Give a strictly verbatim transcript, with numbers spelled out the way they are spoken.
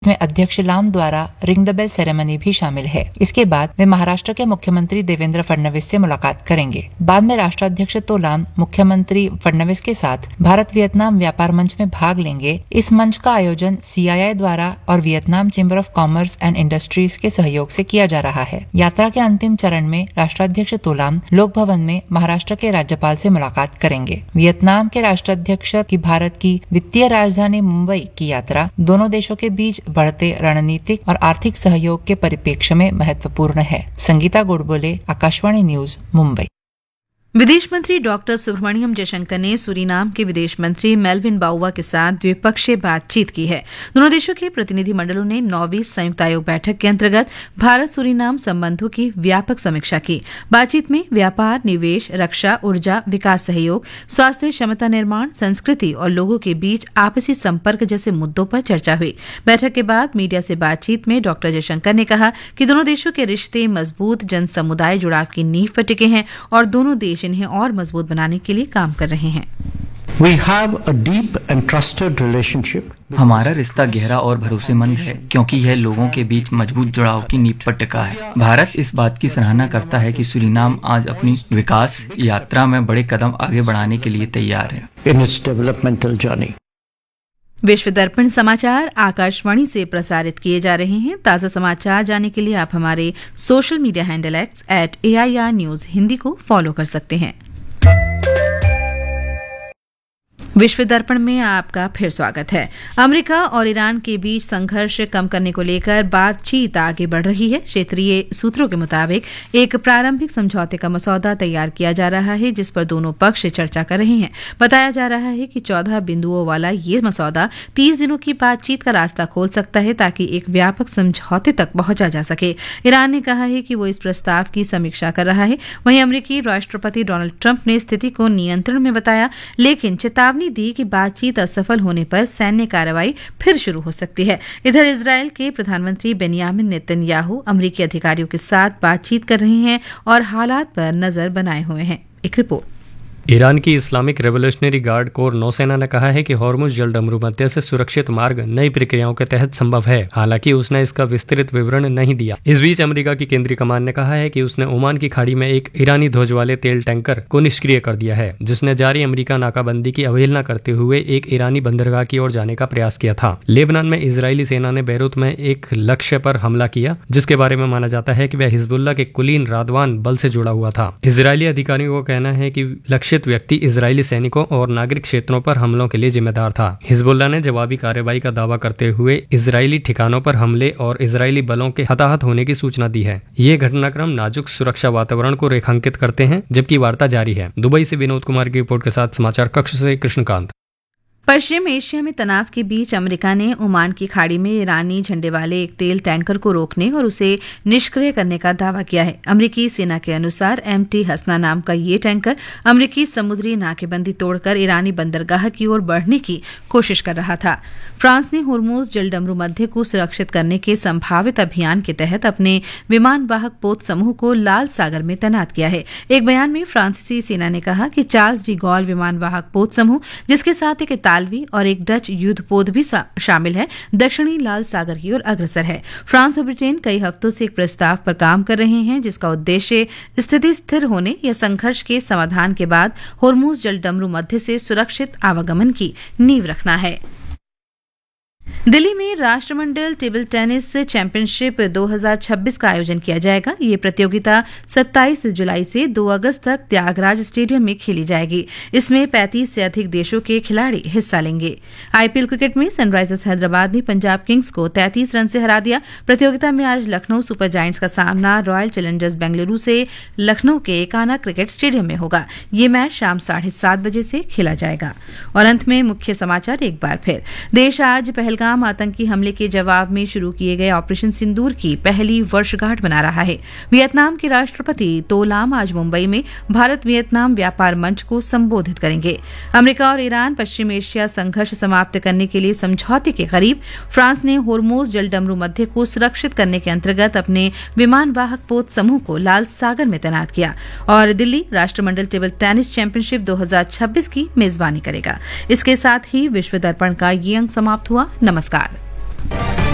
में अध्यक्ष लाम द्वारा रिंग द बेल सेरेमनी भी शामिल है। इसके बाद वे महाराष्ट्र के मुख्यमंत्री देवेंद्र फडणवीस से मुलाकात करेंगे। बाद में राष्ट्राध्यक्ष तोलाम मुख्यमंत्री फडणवीस के साथ भारत वियतनाम व्यापार मंच में भाग लेंगे। इस मंच का आयोजन सी आई आई द्वारा और Vietnam chamber of commerce and industries के सहयोग से किया जा रहा है। यात्रा के अंतिम चरण में राष्ट्राध्यक्ष तोलाम लोक भवन में महाराष्ट्र के राज्यपाल से मुलाकात करेंगे। वियतनाम के राष्ट्राध्यक्ष की भारत की वित्तीय राजधानी मुंबई की यात्रा दोनों देशों के बीच बढ़ते रणनीतिक और आर्थिक सहयोग के परिप्रेक्ष्य में महत्वपूर्ण है। संगीता गोडबोले, आकाशवाणी न्यूज, मुंबई। विदेश मंत्री डॉक्टर सुब्रमण्यम जयशंकर ने सूरीनाम के विदेश मंत्री मेल्विन बाउवा के साथ द्विपक्षीय बातचीत की है। दोनों देशों के प्रतिनिधिमंडलों ने नौवीं संयुक्त आयोग बैठक के अंतर्गत भारत सूरीनाम संबंधों की व्यापक समीक्षा की। बातचीत में व्यापार, निवेश, रक्षा, ऊर्जा, विकास सहयोग, स्वास्थ्य, क्षमता निर्माण, संस्कृति और लोगों के बीच आपसी संपर्क जैसे मुद्दों पर चर्चा हुई। बैठक के बाद मीडिया से बातचीत में डॉक्टर जयशंकर ने कहा कि दोनों देशों के रिश्ते मजबूत जन समुदाय जुड़ाव की नींव पर टिके हैं और दोनों देश इन्हें और मजबूत बनाने के लिए काम कर रहे हैं। We have a deep and trusted relationship. हमारा रिश्ता गहरा और भरोसेमंद है क्योंकि यह लोगों के बीच मजबूत जुड़ाव की नींव पर टिका है। भारत इस बात की सराहना करता है कि सूरीनाम आज अपनी विकास यात्रा में बड़े कदम आगे बढ़ाने के लिए तैयार है। In its developmental journey. विश्व दर्पण समाचार आकाशवाणी से प्रसारित किए जा रहे हैं। ताज़ा समाचार जानने के लिए आप हमारे social media handle x eight A I R news Hindi को फॉलो कर सकते हैं। विश्व दर्पण में आपका फिर स्वागत है। अमेरिका और ईरान के बीच संघर्ष कम करने को लेकर बातचीत आगे बढ़ रही है। क्षेत्रीय सूत्रों के मुताबिक एक प्रारंभिक समझौते का मसौदा तैयार किया जा रहा है जिस पर दोनों पक्ष चर्चा कर रहे हैं। बताया जा रहा है कि चौदह बिंदुओं वाला ये मसौदा तीस दिनों की बातचीत का रास्ता खोल सकता है ताकि एक व्यापक समझौते तक पहुंचा जा सके। ईरान ने कहा है कि वो इस प्रस्ताव की समीक्षा कर रहा है। वहीं अमेरिकी राष्ट्रपति डोनाल्ड ट्रंप ने स्थिति को नियंत्रण में बताया, लेकिन चेतावनी दी कि बातचीत असफल होने पर सैन्य कार्रवाई फिर शुरू हो सकती है। इधर इजरायल के प्रधानमंत्री बेनियामिन नेतन्याहू अमेरिकी अधिकारियों के साथ बातचीत कर रहे हैं और हालात पर नजर बनाए हुए हैं। एक रिपोर्ट। ईरान की इस्लामिक रेवोल्यूशनरी गार्ड कोर नौसेना ने कहा है कि हॉर्मुज जलडमरू मध्य से सुरक्षित मार्ग नई प्रक्रियाओं के तहत संभव है। हालांकि उसने इसका विस्तृत विवरण नहीं दिया। इस बीच अमेरिका की केंद्रीय कमान ने कहा है कि उसने ओमान की खाड़ी में एक ईरानी ध्वज वाले तेल टैंकर को निष्क्रिय कर दिया है जिसने जारी अमेरिका नाकाबंदी की अवहेलना करते हुए एक ईरानी बंदरगाह की ओर जाने का प्रयास किया था। लेबनान में इजरायली सेना ने बैरूत में एक लक्ष्य पर हमला किया जिसके बारे में माना जाता है कि वह हिजबुल्लाह के कुलीन रादवान बल से जुड़ा हुआ था। इजरायली अधिकारियों का कहना है कि लक्षित व्यक्ति इजरायली सैनिकों और नागरिक क्षेत्रों पर हमलों के लिए जिम्मेदार था। हिजबुल्लाह ने जवाबी कार्रवाई का दावा करते हुए इजरायली ठिकानों पर हमले और इजरायली बलों के हताहत होने की सूचना दी है। ये घटनाक्रम नाजुक सुरक्षा वातावरण को रेखांकित करते हैं जबकि वार्ता जारी है। दुबई से विनोद कुमार की रिपोर्ट के साथ समाचार कक्ष से कृष्णकांत। पश्चिम एशिया में तनाव के बीच अमेरिका ने ओमान की खाड़ी में ईरानी झंडे वाले एक तेल टैंकर को रोकने और उसे निष्क्रिय करने का दावा किया है। अमेरिकी सेना के अनुसार एम टी हसना नाम का ये टैंकर अमेरिकी समुद्री नाकेबंदी तोड़कर ईरानी बंदरगाह की ओर बढ़ने की कोशिश कर रहा था। फ्रांस ने होर्मुज जलडमरू मध्य को सुरक्षित करने के संभावित अभियान के तहत अपने विमान वाहक पोत समूह को लाल सागर में तैनात किया है। एक बयान में फ्रांसीसी सेना ने कहा कि चार्ल्स डी गॉल विमान वाहक पोत समूह जिसके साथ एक इतालवी और एक डच युद्धपोत भी शामिल है दक्षिणी लाल सागर की ओर अग्रसर है। फ्रांस और ब्रिटेन कई हफ्तों से एक प्रस्ताव पर काम कर रहे हैं जिसका उद्देश्य स्थिति स्थिर होने या संघर्ष के समाधान के बाद होर्मुज जलडमरू मध्य से सुरक्षित आवागमन की नींव रखना है। दिल्ली में राष्ट्रमंडल टेबल टेनिस चैंपियनशिप दो हज़ार छब्बीस का आयोजन किया जाएगा। ये प्रतियोगिता सत्ताईस जुलाई से दो अगस्त तक त्यागराज स्टेडियम में खेली जाएगी। इसमें पैंतीस से अधिक देशों के खिलाड़ी हिस्सा लेंगे। आईपीएल क्रिकेट में सनराइजर्स हैदराबाद ने पंजाब किंग्स को तैंतीस रन से हरा दिया। प्रतियोगिता में आज लखनऊ सुपर जायंट्स का सामना रॉयल चैलेंजर्स बेंगलुरु से लखनऊ के एकाना क्रिकेट स्टेडियम में होगा। ये मैच शाम साढ़े सात बजे से खेला जाएगा। और अंत में मुख्य समाचार एक बार फिर। देश आज पहलगाम आतंकी हमले के जवाब में शुरू किए गए ऑपरेशन सिंदूर की पहली वर्षगांठ मना रहा है। वियतनाम के राष्ट्रपति तो लाम आज मुंबई में भारत वियतनाम व्यापार मंच को संबोधित करेंगे। अमेरिका और ईरान पश्चिम एशिया संघर्ष समाप्त करने के लिए समझौते के करीब। फ्रांस ने होर्मुज जलडमरू मध्य को सुरक्षित करने के अंतर्गत अपने विमान वाहक पोत समूह को लाल सागर में तैनात किया। और दिल्ली राष्ट्रमंडल टेबल टेनिस चैंपियनशिप दो हज़ार छब्बीस की मेजबानी करेगा। इसके साथ ही विश्व दर्पण का ये अंक समाप्त हुआ। नमस्कार।